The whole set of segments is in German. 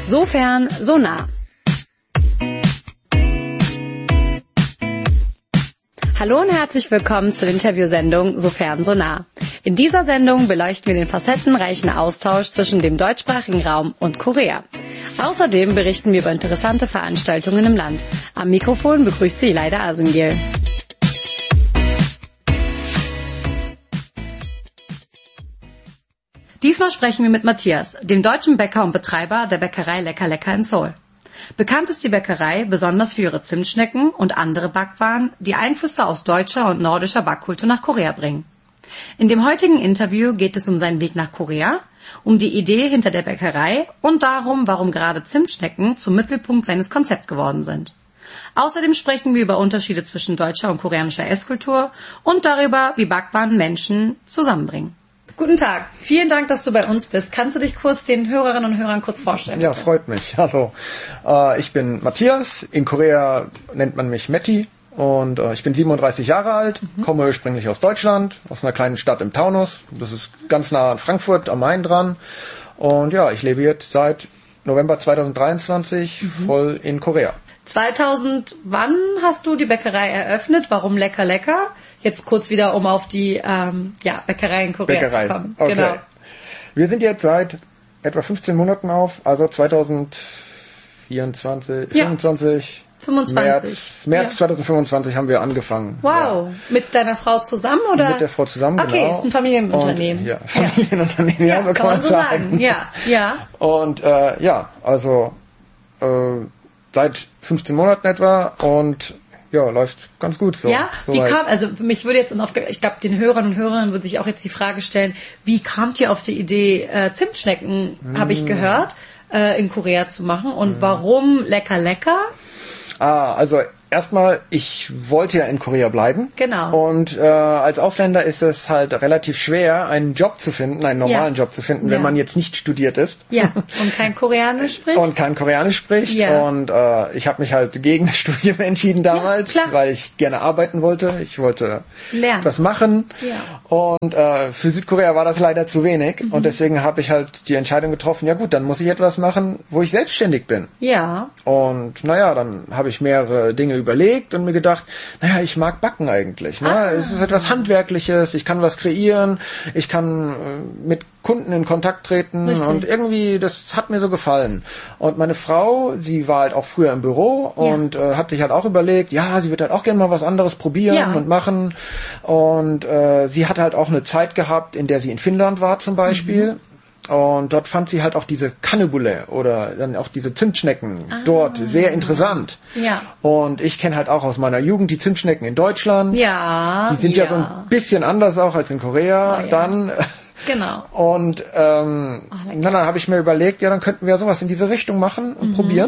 So fern, so nah. Hallo und herzlich willkommen zur Interviewsendung So fern, so nah. In dieser Sendung beleuchten wir den facettenreichen Austausch zwischen dem deutschsprachigen Raum und Korea. Außerdem berichten wir über interessante Veranstaltungen im Land. Am Mikrofon begrüßt Sie Leila Asengil. Diesmal sprechen wir mit Matthias, dem deutschen Bäcker und Betreiber der Bäckerei Lecker Lecker in Seoul. Bekannt ist die Bäckerei besonders für ihre Zimtschnecken und andere Backwaren, die Einflüsse aus deutscher und nordischer Backkultur nach Korea bringen. In dem heutigen Interview geht es um seinen Weg nach Korea, um die Idee hinter der Bäckerei und darum, warum gerade Zimtschnecken zum Mittelpunkt seines Konzepts geworden sind. Außerdem sprechen wir über Unterschiede zwischen deutscher und koreanischer Esskultur und darüber, wie Backwaren Menschen zusammenbringen. Guten Tag, vielen Dank, dass du bei uns bist. Kannst du dich kurz den Hörerinnen und Hörern kurz vorstellen? Ja, freut mich. Hallo, ich bin Matthias. In Korea nennt man mich Metti und ich bin 37 Jahre alt, komme ursprünglich aus Deutschland, aus einer kleinen Stadt im Taunus. Das ist ganz nah an Frankfurt am Main dran. Und ja, ich lebe jetzt seit November 2023 voll in Korea. 2000, wann hast du die Bäckerei eröffnet? Warum Lecker Lecker? Jetzt kurz wieder, um auf die Bäckerei in Korea zu kommen. Okay. Genau. Wir sind jetzt seit etwa 15 Monaten auf, also 2024, 25. März 2025 haben wir angefangen. Wow, ja. Mit deiner Frau zusammen oder? Mit der Frau zusammen, okay, genau. Ist ein Familienunternehmen. Und, Familienunternehmen, ja, so kann man sagen. Ja. Und seit 15 Monaten etwa und ja, läuft ganz gut so. Ja, wie kam, also mich würde jetzt, ich glaube, den Hörern und Hörerinnen würde sich auch jetzt die Frage stellen, wie kamt ihr auf die Idee, Zimtschnecken, habe ich gehört, in Korea zu machen und warum Lecker Lecker? Also erstmal, ich wollte ja in Korea bleiben. Genau. Und als Ausländer ist es halt relativ schwer, einen Job zu finden, einen normalen Job zu finden, wenn man jetzt nicht studiert ist. Ja, und kein Koreanisch spricht. Ja. Und ich habe mich halt gegen das Studium entschieden damals, weil ich gerne arbeiten wollte. Ich wollte was machen. Ja. Und für Südkorea war das leider zu wenig. Und deswegen habe ich halt die Entscheidung getroffen, ja gut, dann muss ich etwas machen, wo ich selbstständig bin. Ja. Und dann habe ich mehrere Dinge überlegt und mir gedacht, ich mag Backen eigentlich. Ne? Es ist etwas Handwerkliches, ich kann was kreieren, ich kann mit Kunden in Kontakt treten. Richtig. Und irgendwie, das hat mir so gefallen. Und meine Frau, sie war halt auch früher im Büro und hat sich halt auch überlegt, sie wird halt auch gerne mal was anderes probieren und machen. Und sie hat halt auch eine Zeit gehabt, in der sie in Finnland war zum Beispiel. Und dort fand sie halt auch diese Kannebule oder dann auch diese Zimtschnecken dort sehr interessant. Ja. Und ich kenne halt auch aus meiner Jugend die Zimtschnecken in Deutschland. Ja. Die sind ja so ein bisschen anders auch als in Korea dann. Genau. Und dann habe ich mir überlegt, dann könnten wir sowas in diese Richtung machen und probieren.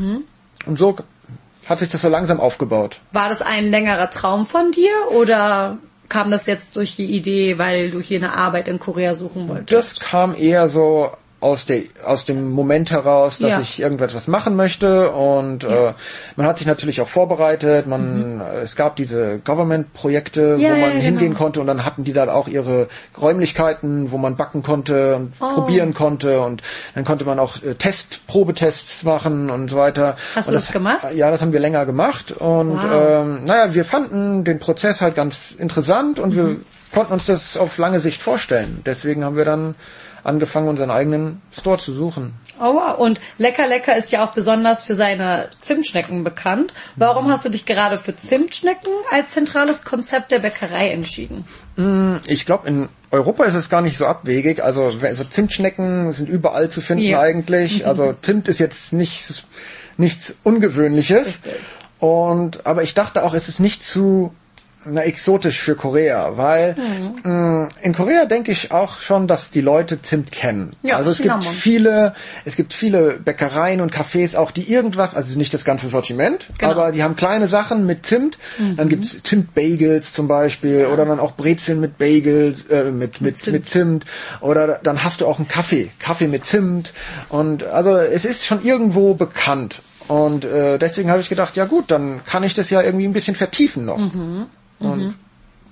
Und so hat sich das so langsam aufgebaut. War das ein längerer Traum von dir oder kam das jetzt durch die Idee, weil du hier eine Arbeit in Korea suchen wolltest? Das kam eher so aus dem Moment heraus, dass ich irgendetwas machen möchte und man hat sich natürlich auch vorbereitet, es gab diese Government-Projekte, wo man hingehen konnte und dann hatten die da auch ihre Räumlichkeiten, wo man backen konnte und probieren konnte und dann konnte man auch Probetests machen und so weiter. Hast du das gemacht? Ja, das haben wir länger gemacht und wir fanden den Prozess halt ganz interessant und wir konnten uns das auf lange Sicht vorstellen. Deswegen haben wir dann angefangen, unseren eigenen Store zu suchen. Oh wow. Und Lecker Lecker ist ja auch besonders für seine Zimtschnecken bekannt. Warum hast du dich gerade für Zimtschnecken als zentrales Konzept der Bäckerei entschieden? Ich glaube, in Europa ist es gar nicht so abwegig. Also Zimtschnecken sind überall zu finden eigentlich. Also Zimt ist jetzt nichts Ungewöhnliches. Aber ich dachte auch, es ist nicht zu exotisch für Korea, weil in Korea denke ich auch schon, dass die Leute Zimt kennen. Ja, also es gibt viele Bäckereien und Cafés auch, die irgendwas, also nicht das ganze Sortiment, aber die haben kleine Sachen mit Zimt. Dann gibt's Zimt-Bagels zum Beispiel oder dann auch Brezeln mit Bagels, mit Zimt oder dann hast du auch einen Kaffee mit Zimt und also es ist schon irgendwo bekannt. Und deswegen habe ich gedacht, ja gut, dann kann ich das ja irgendwie ein bisschen vertiefen noch. Und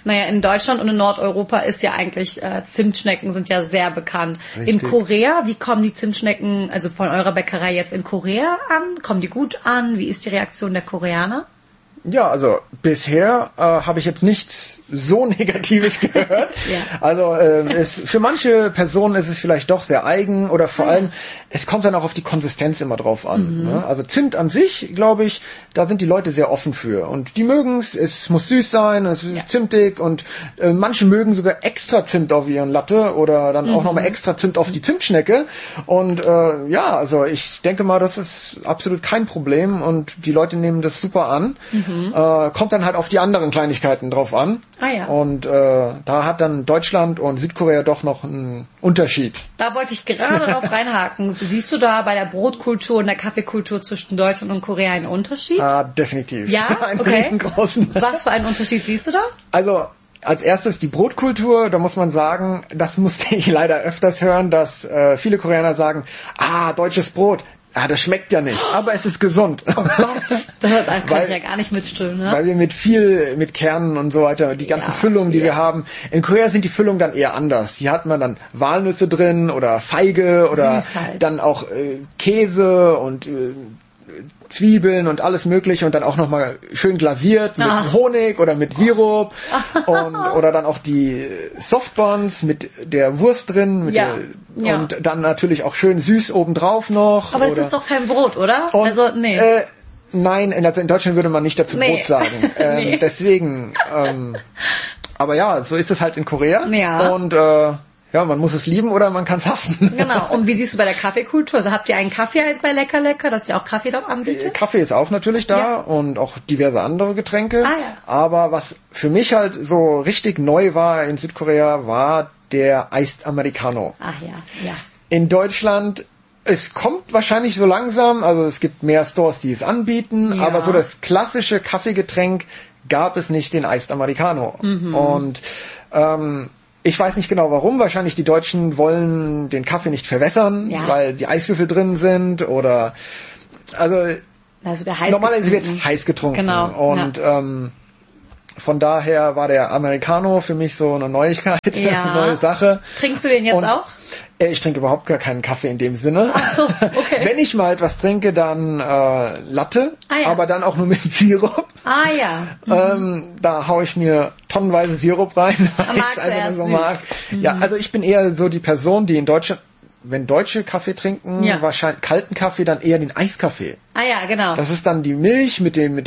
Naja, in Deutschland und in Nordeuropa ist ja eigentlich, Zimtschnecken sind ja sehr bekannt. Richtig. In Korea, wie kommen die Zimtschnecken, also von eurer Bäckerei jetzt in Korea an? Kommen die gut an? Wie ist die Reaktion der Koreaner? Ja, also bisher habe ich jetzt nichts so Negatives gehört. Ja. Also für manche Personen ist es vielleicht doch sehr eigen oder vor allem, es kommt dann auch auf die Konsistenz immer drauf an. Ne? Also Zimt an sich, glaube ich, da sind die Leute sehr offen für. Und die mögen es muss süß sein, es ist zimtig und manche mögen sogar extra Zimt auf ihren Latte oder dann auch nochmal extra Zimt auf die Zimtschnecke. Und also ich denke mal, das ist absolut kein Problem und die Leute nehmen das super an. Kommt dann halt auf die anderen Kleinigkeiten drauf an. Ah ja. Und da hat dann Deutschland und Südkorea doch noch einen Unterschied. Da wollte ich gerade drauf reinhaken. Siehst du da bei der Brotkultur und der Kaffeekultur zwischen Deutschland und Korea einen Unterschied? Definitiv. Ja? Einen Okay. riesengroßen. Was für einen Unterschied siehst du da? Also als erstes die Brotkultur, da muss man sagen, das musste ich leider öfters hören, dass viele Koreaner sagen, deutsches Brot, das schmeckt ja nicht, aber es ist gesund. Oh Gott, das kann ich ja gar nicht mitstimmen, ne? Weil wir mit Kernen und so weiter, die ganzen Füllungen, die wir haben. In Korea sind die Füllungen dann eher anders. Hier hat man dann Walnüsse drin oder Feige oder Süß halt. dann auch Käse und Zwiebeln und alles mögliche und dann auch nochmal schön glasiert mit Honig oder mit Sirup oder dann auch die Softbuns mit der Wurst drin und dann natürlich auch schön süß obendrauf noch. Aber das ist doch kein Brot, oder? Und, also, nee. Nein, also in Deutschland würde man nicht dazu Brot sagen. Nee. Deswegen, aber ja, so ist es halt in Korea. Ja. Und man muss es lieben oder man kann es hassen. Genau. Und wie siehst du bei der Kaffeekultur? Also habt ihr einen Kaffee halt bei Lecker Lecker, dass ihr auch Kaffee dort anbietet? Kaffee ist auch natürlich da und auch diverse andere Getränke. Ja. Aber was für mich halt so richtig neu war in Südkorea, war der Iced Americano. Ach ja. In Deutschland, es kommt wahrscheinlich so langsam, also es gibt mehr Stores, die es anbieten, aber so das klassische Kaffeegetränk gab es nicht, den Iced Americano. Und ich weiß nicht genau warum. Wahrscheinlich die Deutschen wollen den Kaffee nicht verwässern, weil die Eiswürfel drin sind oder also der heiß normalerweise wird heiß getrunken. Genau. Und von daher war der Americano für mich so eine Neuigkeit, eine neue Sache. Trinkst du den jetzt auch? Ich trinke überhaupt gar keinen Kaffee in dem Sinne. Ach so, okay. Wenn ich mal etwas trinke, dann Latte, aber dann auch nur mit Sirup. Ah ja. Da haue ich mir tonnenweise Sirup rein, weil ich es einfach so mag. Ja, also ich bin eher so die Person, die in Deutschland, wenn Deutsche Kaffee trinken, wahrscheinlich kalten Kaffee, dann eher den Eiskaffee. Ah ja, genau. Das ist dann die Milch mit dem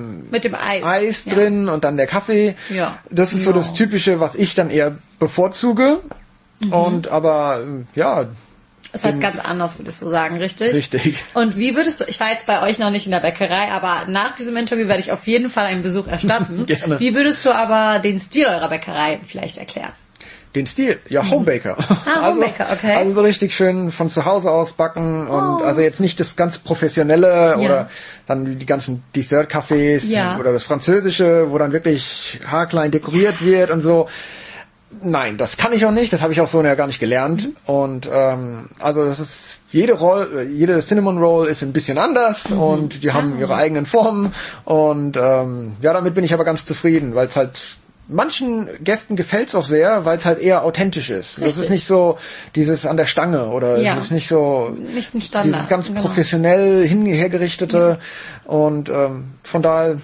Eis drin und dann der Kaffee. Ja. Das ist so das Typische, was ich dann eher bevorzuge. Und aber ist halt ganz anders, würdest du sagen, richtig? Richtig. Und wie würdest du, ich war jetzt bei euch noch nicht in der Bäckerei, aber nach diesem Interview werde ich auf jeden Fall einen Besuch erstatten. Gerne. Wie würdest du aber den Stil eurer Bäckerei vielleicht erklären? Den Stil? Ja, Homebaker. Homebaker, okay. Also so richtig schön von zu Hause aus backen und also jetzt nicht das ganz Professionelle oder dann die ganzen Dessert-Cafés oder das Französische, wo dann wirklich haarklein dekoriert wird und so. Nein, das kann ich auch nicht, das habe ich auch so ja gar nicht gelernt. Und also das ist jede Cinnamon Roll ist ein bisschen anders und die haben ihre eigenen Formen und damit bin ich aber ganz zufrieden, weil es halt manchen Gästen gefällt es auch sehr, weil es halt eher authentisch ist. Richtig. Das ist nicht so dieses an der Stange oder es ist nicht so nicht ein Standard, dieses ganz professionell hergerichtete und von daher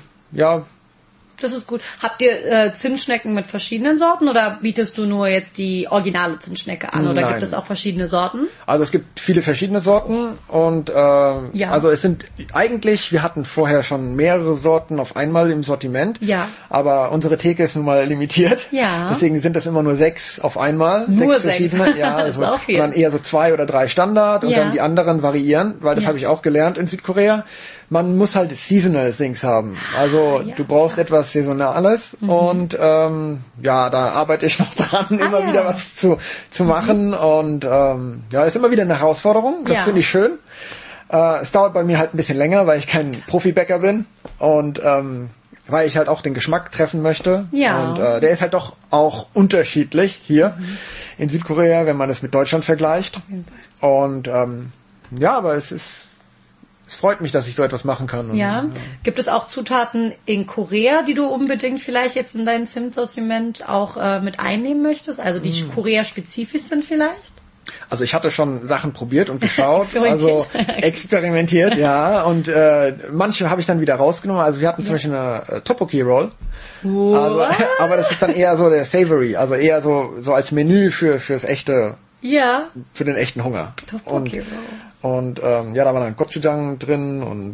Das ist gut. Habt ihr Zimtschnecken mit verschiedenen Sorten oder bietest du nur jetzt die originale Zimtschnecke an oder gibt es auch verschiedene Sorten? Also es gibt viele verschiedene Sorten und also es sind eigentlich, wir hatten vorher schon mehrere Sorten auf einmal im Sortiment, aber unsere Theke ist nun mal limitiert, deswegen sind das immer nur 6 auf einmal, nur 6 verschiedene, das ist auch viel. Und dann eher so 2 oder 3 Standard und dann die anderen variieren, weil das habe ich auch gelernt in Südkorea. Man muss halt Seasonal Things haben, also du brauchst etwas Saisonales und da arbeite ich noch dran, immer wieder was zu machen und ist immer wieder eine Herausforderung, das finde ich schön. Es dauert bei mir halt ein bisschen länger, weil ich kein Profibäcker bin und weil ich halt auch den Geschmack treffen möchte und der ist halt doch auch unterschiedlich hier in Südkorea, wenn man es mit Deutschland vergleicht und aber es es freut mich, dass ich so etwas machen kann. Ja. Gibt es auch Zutaten in Korea, die du unbedingt vielleicht jetzt in dein Zimtsortiment auch mit einnehmen möchtest? Also die Korea-spezifisch sind vielleicht? Also ich hatte schon Sachen probiert und geschaut, also experimentiert, ja. Und manche habe ich dann wieder rausgenommen. Also wir hatten zum Beispiel eine Tteokbokki Roll. Also, aber das ist dann eher so der Savory, also eher so als Menü fürs echte, für den echten Hunger. Tteokbokki Roll. Und ja, da war dann Gochujang drin und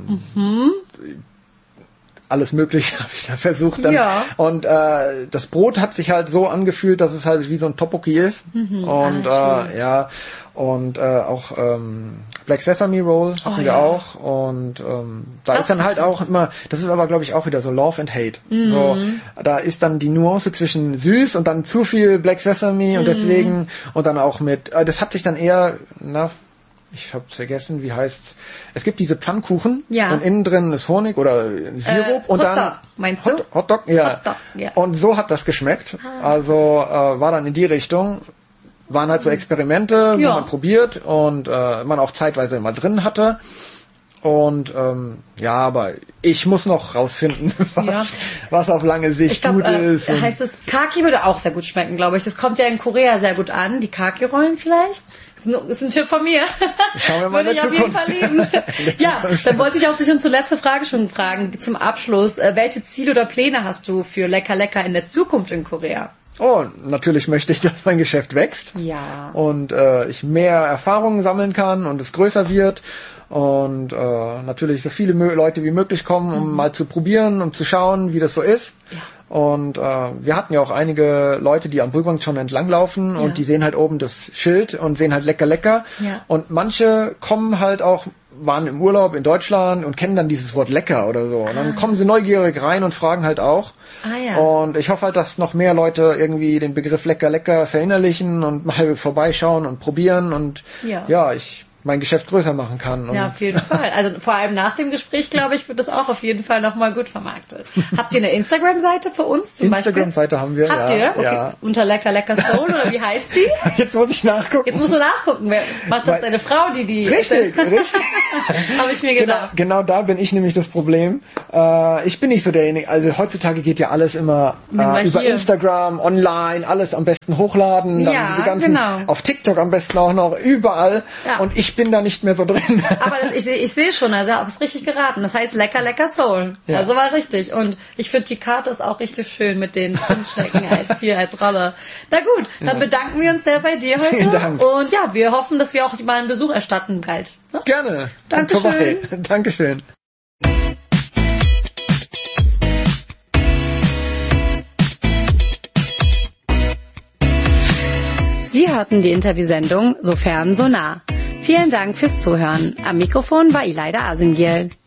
alles Mögliche habe ich da versucht. Dann. Ja. Und das Brot hat sich halt so angefühlt, dass es halt wie so ein Tteokbokki ist. Und ja, und auch Black Sesame Roll hatten wir auch. Und da ist dann halt auch immer, das ist aber glaube ich auch wieder so Love and Hate. So, da ist dann die Nuance zwischen süß und dann zu viel Black Sesame und deswegen und dann auch mit, das hat sich dann eher, ich hab's vergessen, wie heißt's. Es gibt diese Pfannkuchen und innen drin ist Honig oder Sirup und dann Hotdog, meinst du? Hotdog, ja. Hotdog, ja. Und so hat das geschmeckt. Also war dann in die Richtung. Waren halt so Experimente, wo man probiert und man auch zeitweise immer drin hatte. Und ja, aber ich muss noch rausfinden, was auf lange Sicht gut ist. Heißt es, Kaki würde auch sehr gut schmecken, glaube ich. Das kommt ja in Korea sehr gut an, die Kaki-Rollen vielleicht. Das ist ein Tipp von mir. Schauen wir mal in der Zukunft. Auf jeden Fall lieben. Ja, dann wollte ich auch dich unsere letzte Frage schon fragen, zum Abschluss. Welche Ziele oder Pläne hast du für Lecker Lecker in der Zukunft in Korea? Oh, natürlich möchte ich, dass mein Geschäft wächst. Ja. Und ich mehr Erfahrungen sammeln kann und es größer wird. Und natürlich so viele Leute wie möglich kommen, um mal zu probieren und zu schauen, wie das so ist. Ja. Und wir hatten ja auch einige Leute, die am Bulgwang schon entlanglaufen und die sehen halt oben das Schild und sehen halt Lecker Lecker. Ja. Und manche kommen halt auch, waren im Urlaub in Deutschland und kennen dann dieses Wort lecker oder so. Und dann kommen sie neugierig rein und fragen halt auch. Und ich hoffe halt, dass noch mehr Leute irgendwie den Begriff Lecker Lecker verinnerlichen und mal vorbeischauen und probieren und ich mein Geschäft größer machen kann. Ja, auf jeden Fall. Also vor allem nach dem Gespräch, glaube ich, wird das auch auf jeden Fall nochmal gut vermarktet. Habt ihr eine Instagram-Seite für uns zum Beispiel? Instagram-Seite haben wir, Habt ihr? Okay. Ja. Unter Lecker Lecker Soul oder wie heißt die? Jetzt muss ich nachgucken. Jetzt musst du nachgucken. Wer macht das deine Frau, die... Richtig. Habe ich mir gedacht. Genau da bin ich nämlich das Problem. Ich bin nicht so derjenige, also heutzutage geht ja alles immer über Instagram, online, alles am besten hochladen, dann diese ganzen, auf TikTok am besten auch noch, überall. Ja. Und ich bin da nicht mehr so drin. Aber ich sehe schon, also habe es richtig geraten. Das heißt Lecker Lecker Soul. Ja. Also war richtig. Und ich finde die Karte ist auch richtig schön mit den Zimtschnecken als Rolle. Na gut, dann bedanken wir uns sehr bei dir heute. Vielen Dank. Und ja, wir hoffen, dass wir auch mal einen Besuch erstatten bald. Ne? Gerne. Dankeschön. Dankeschön. Sie hörten die Interviewsendung Sofern so nah. Vielen Dank fürs Zuhören. Am Mikrofon war Ileida Asingil.